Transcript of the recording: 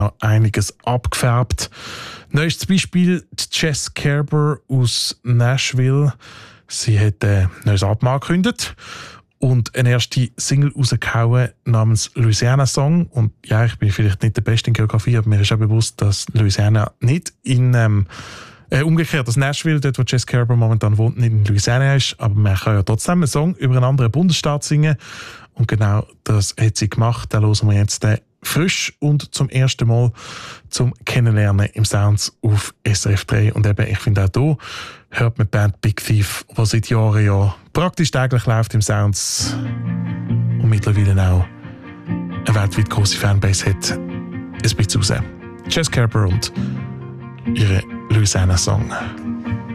einiges abgefärbt. Neuestes Beispiel, die Jess Kerber aus Nashville. Sie hat ein neues Album angekündigt und eine erste Single rausgehauen namens Louisiana Song. Und ja, ich bin vielleicht nicht der Beste in Geografie, aber mir ist auch bewusst, dass Louisiana nicht in umgekehrt, dass Nashville, dort wo Jess Kerber momentan wohnt, nicht in Louisiana ist, aber man kann ja trotzdem einen Song über einen anderen Bundesstaat singen. Und genau das hat sie gemacht. Da hören wir jetzt frisch und zum ersten Mal zum Kennenlernen im Sounds auf SRF 3. Und eben, ich finde auch hier hört man die Band Big Thief, die seit Jahren ja praktisch täglich läuft im Sounds und mittlerweile auch eine weltweit grosse Fanbase hat. Ein bisschen raus. Jess Kerber und ihre Louisiana Song.